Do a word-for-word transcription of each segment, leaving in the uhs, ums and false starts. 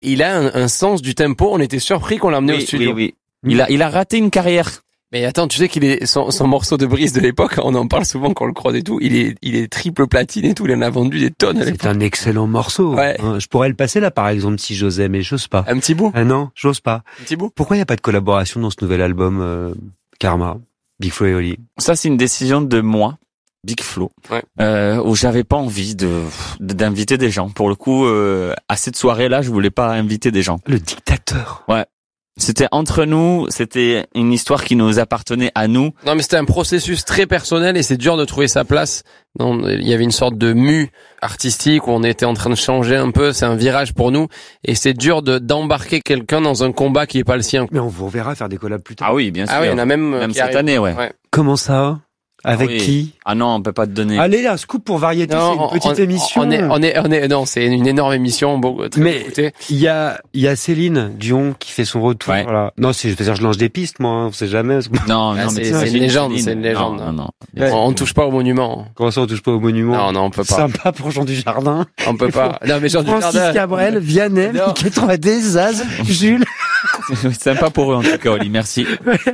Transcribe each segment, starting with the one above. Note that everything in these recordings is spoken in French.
il a un, un sens du tempo. On était surpris qu'on l'a emmené oui, au studio. Oui, oui. Il a, il a raté une carrière. Mais attends, tu sais qu'il est son, son morceau de Brise de l'époque, on en parle souvent quand on le croise et tout. Il est, il est triple platine et tout. Il en a vendu des tonnes à l'époque. C'est un excellent morceau. Ouais. Je pourrais le passer là, par exemple, si j'osais, mais j'ose pas. Un petit bout. Ah non, j'ose pas. Un petit bout. Pourquoi il n'y a pas de collaboration dans ce nouvel album euh, Karma, Big Flo et Oli? Ça, c'est une décision de moi, Big Flo, ouais. euh, où j'avais pas envie de d'inviter des gens. Pour le coup, euh, à cette soirée-là, je voulais pas inviter des gens. Le dictateur. Ouais. C'était entre nous, c'était une histoire qui nous appartenait à nous. Non, mais c'était un processus très personnel et c'est dur de trouver sa place. Non, il y avait une sorte de mue artistique où on était en train de changer un peu. C'est un virage pour nous et c'est dur de d'embarquer quelqu'un dans un combat qui est pas le sien. Mais on vous reverra faire des collabs plus tard. Ah oui, bien sûr. Ah oui, on a même même cette arrive. année, ouais. ouais. Comment ça? Avec ah oui. qui? Ah non, on peut pas te donner. Allez, un scoop pour Variété, c'est une petite on, émission. On est, on est, on est, non, c'est une énorme émission. Bon, très mais écoutée. il y a, il y a Céline Dion qui fait son retour. Ouais. Voilà. Non, c'est, je veux dire, je lance des pistes, moi. Hein, on sait jamais. Non, ah, non, c'est, mais c'est, c'est une légende, Céline. c'est une légende. Non, non, non. Ouais. On, on touche pas au monument. Comment ça, on touche pas au monument? Non, non, on peut pas. Sympa pour Jean Dujardin. On peut pas. Non, mais Jean Francis Dujardin. Cabrel, Vianney, quatre-vingt-dix, Zaz, Jules. C'est sympa pour eux, en tout cas, Oli. Merci.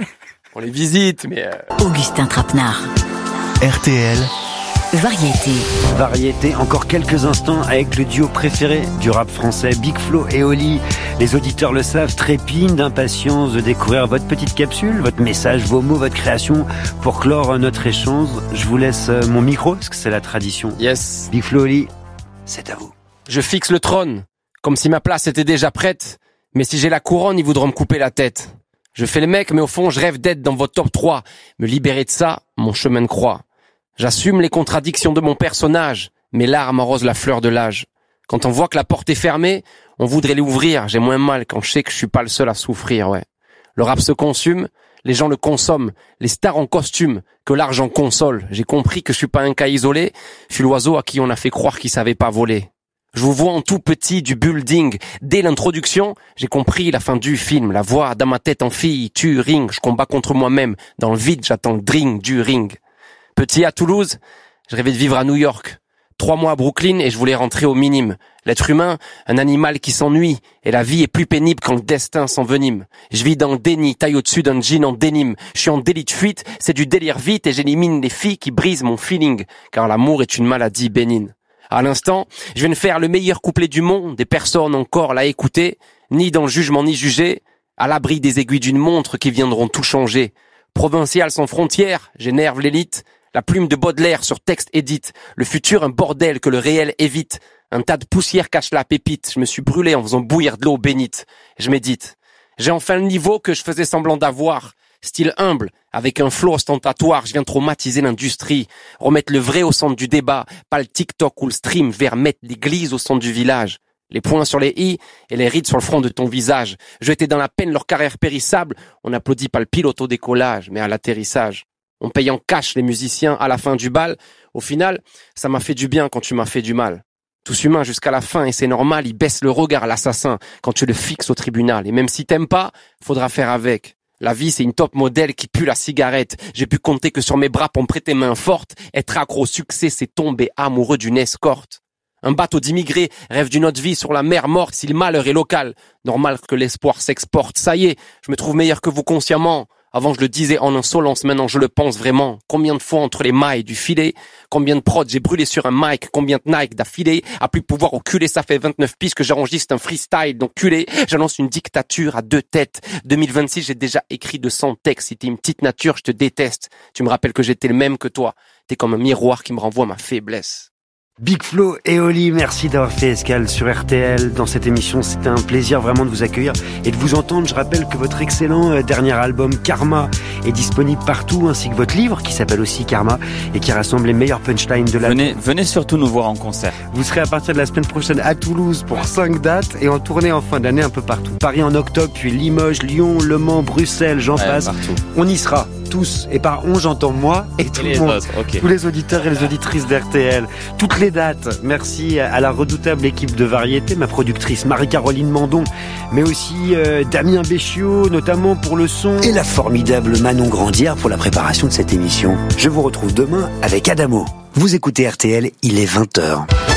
On les visite, mais. Euh... Augustin Trapenard. R T L. Variété. Variété, encore quelques instants avec le duo préféré du rap français, Big Flo et Oli. Les auditeurs le savent, trépignent d'impatience de découvrir votre petite capsule, votre message, vos mots, votre création. Pour clore notre échange, je vous laisse mon micro, parce que c'est la tradition. Yes. Big Flo, Oli, c'est à vous. Je fixe le trône, comme si ma place était déjà prête. Mais si j'ai la couronne, ils voudront me couper la tête. Je fais le mec, mais au fond, je rêve d'être dans votre top trois. Me libérer de ça, mon chemin de croix. J'assume les contradictions de mon personnage. Mes larmes arrosent la fleur de l'âge. Quand on voit que la porte est fermée, on voudrait l'ouvrir. J'ai moins mal quand je sais que je suis pas le seul à souffrir, ouais. Le rap se consume, les gens le consomment, les stars en costume, que l'argent console. J'ai compris que je suis pas un cas isolé, je suis l'oiseau à qui on a fait croire qu'il savait pas voler. Je vous vois en tout petit du building. Dès l'introduction, j'ai compris la fin du film. La voix dans ma tête en fille, tu ring. Je combats contre moi-même. Dans le vide, j'attends le drink du ring. Petit à Toulouse, je rêvais de vivre à New York. Trois mois à Brooklyn et je voulais rentrer au minime. L'être humain, un animal qui s'ennuie. Et la vie est plus pénible quand le destin s'envenime. Je vis dans le déni, taille au-dessus d'un jean en dénime. Je suis en délit de fuite, c'est du délire vite et j'élimine les filles qui brisent mon feeling. Car l'amour est une maladie bénigne. À l'instant, je viens de faire le meilleur couplet du monde. Des personnes encore l'a écouter. Ni dans le jugement ni jugé. À l'abri des aiguilles d'une montre qui viendront tout changer. Provincial sans frontières, j'énerve l'élite. La plume de Baudelaire sur texte édite. Le futur un bordel que le réel évite. Un tas de poussière cache la pépite. Je me suis brûlé en faisant bouillir de l'eau bénite. Je médite. J'ai enfin le niveau que je faisais semblant d'avoir. Style humble, avec un flow ostentatoire. Je viens traumatiser l'industrie. Remettre le vrai au centre du débat. Pas le TikTok ou le stream. Vers mettre l'église au centre du village. Les points sur les i et les rides sur le front de ton visage. Jeter dans la peine leur carrière périssable. On n'applaudit pas le pilote au décollage, mais à l'atterrissage. On paye en cash les musiciens à la fin du bal. Au final, ça m'a fait du bien quand tu m'as fait du mal. Tous humains jusqu'à la fin et c'est normal, il baisse le regard à l'assassin quand tu le fixes au tribunal. Et même si t'aimes pas, faudra faire avec. La vie, c'est une top modèle qui pue la cigarette. J'ai pu compter que sur mes bras pour me prêter main forte. Être accro au succès, c'est tomber amoureux d'une escorte. Un bateau d'immigrés rêve d'une autre vie sur la mer morte si le malheur est local. Normal que l'espoir s'exporte. Ça y est, je me trouve meilleur que vous consciemment. Avant, je le disais en insolence, maintenant je le pense vraiment. Combien de fois entre les mailles du filet, combien de prods j'ai brûlé sur un mic, combien de Nike d'affilée, à plus pouvoir au culé, ça fait vingt-neuf pistes que j'enregistre un freestyle, donc culé, j'annonce une dictature à deux têtes. deux mille vingt-six, j'ai déjà écrit de cent textes, si t'es une petite nature, je te déteste. Tu me rappelles que j'étais le même que toi, t'es comme un miroir qui me renvoie ma faiblesse. Big Flo et Oli, merci d'avoir fait escale sur R T L. Dans cette émission, c'était un plaisir vraiment de vous accueillir et de vous entendre. Je rappelle que votre excellent dernier album Karma est disponible partout, ainsi que votre livre qui s'appelle aussi Karma et qui rassemble les meilleurs punchlines de la... Venez, venez surtout nous voir en concert. Vous serez à partir de la semaine prochaine à Toulouse pour cinq dates et en tournée en fin d'année un peu partout. Paris en octobre, puis Limoges, Lyon, Le Mans, Bruxelles, j'en ouais, passe. Partout. On y sera, tous. Et par on, j'entends moi et tout et le monde. Autres, okay. Tous les auditeurs et les auditrices d'R T L. Toutes les dates. Merci à la redoutable équipe de Variété, ma productrice Marie-Caroline Mandon, mais aussi euh, Damien Béchiot, notamment pour le son. Et la formidable Manon Grandière pour la préparation de cette émission. Je vous retrouve demain avec Adamo. Vous écoutez R T L, il est vingt heures.